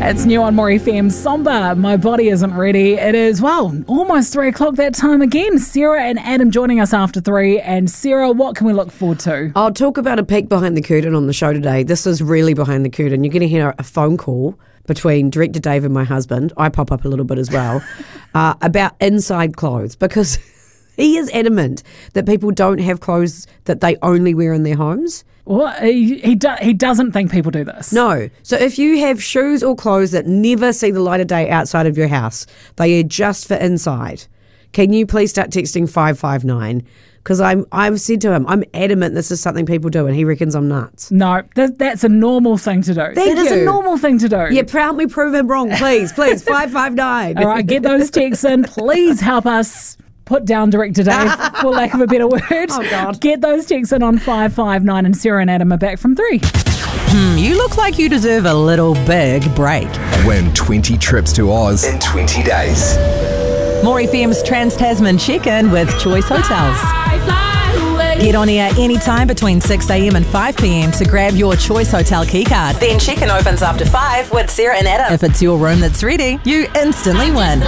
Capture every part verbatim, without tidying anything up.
It's new on More F M. Somber, My Body Isn't Ready. It is, well, almost three o'clock that time again. Sarah and Adam joining us after three. And Sarah, what can we look forward to? I'll talk about a peek behind the curtain on the show today. This is really behind the curtain. You're going to hear a phone call between director Dave and my husband. I pop up a little bit as well, uh, about inside clothes, because he is adamant that people don't have clothes that they only wear in their homes. Well, he he, do, he doesn't think people do this. No. So if you have shoes or clothes that never see the light of day outside of your house, they are just for inside, can you please start texting five five nine? Because I'm I've said to him, I'm adamant this is something people do, and he reckons I'm nuts. No, that, that's a normal thing to do. Thank that is you. a normal thing to do. Yeah, proudly prove him wrong, please, please. five five nine. All right, get those texts in. Please help us put down Director Dave, for lack of a better word. Oh, God. Get those texts in on five five nine, and Sarah and Adam are back from three. Hmm, you look like you deserve a little big break. Win twenty trips to Oz in twenty days. More F M's Trans-Tasman check-in with Choice Hotels. Get on air anytime between six a.m. and five p.m. to grab your Choice Hotel keycard. Then check-in opens after five with Sarah and Adam. If it's your room that's ready, you instantly win.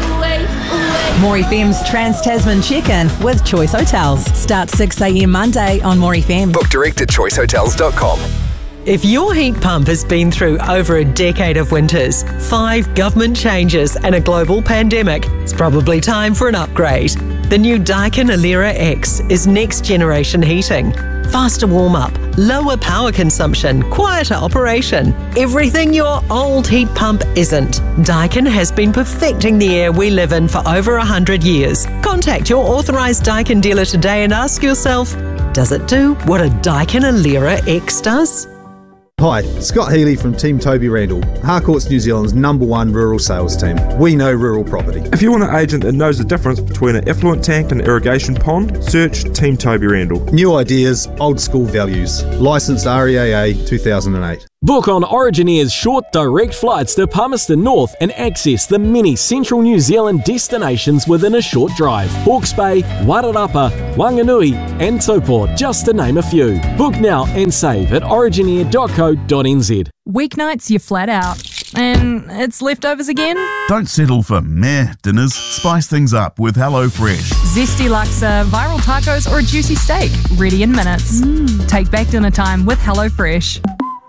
More F M's Trans-Tasman check-in with Choice Hotels. Starts six a.m. Monday on More F M. Book direct at choice hotels dot com. If your heat pump has been through over a decade of winters, five government changes and a global pandemic, it's probably time for an upgrade. The new Daikin Alera X is next generation heating. Faster warm-up, lower power consumption, quieter operation. Everything your old heat pump isn't. Daikin has been perfecting the air we live in for over one hundred years. Contact your authorised Daikin dealer today and ask yourself, does it do what a Daikin Alera X does? Hi, Scott Healy from Team Toby Randall, Harcourt's New Zealand's number one rural sales team. We know rural property. If you want an agent that knows the difference between an effluent tank and an irrigation pond, search Team Toby Randall. New ideas, old school values. Licensed R E A A two thousand eight. Book on Origin Air's short direct flights to Palmerston North and access the many central New Zealand destinations within a short drive. Hawke's Bay, Wairarapa, Wanganui and Taupo, just to name a few. Book now and save at origin air dot co dot n z. Weeknights you're flat out and it's leftovers again? Don't settle for meh dinners. Spice things up with HelloFresh. Zesty laksa, viral tacos or a juicy steak. Ready in minutes. Mm. Take back dinner time with HelloFresh.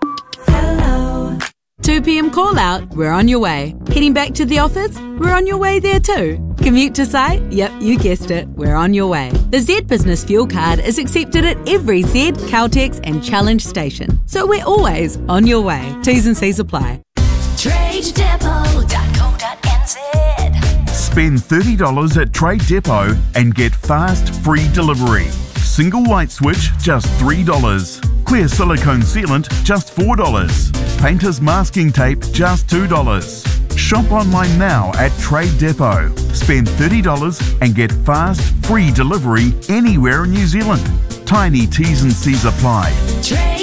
two p.m. call out, we're on your way. Heading back to the office, we're on your way there too. Commute to site? Yep, you guessed it, we're on your way. The Z Business Fuel Card is accepted at every Z, Caltex and Challenge station. So we're always on your way. T's and C's apply. trade depot dot co dot n z. Spend thirty dollars at Trade Depot and get fast free delivery. Single white switch, just three dollars. Clear silicone sealant, just four dollars. Painter's masking tape, just two dollars. Shop online now at Trade Depot. Spend thirty dollars and get fast, free delivery anywhere in New Zealand. Tiny T's and C's apply.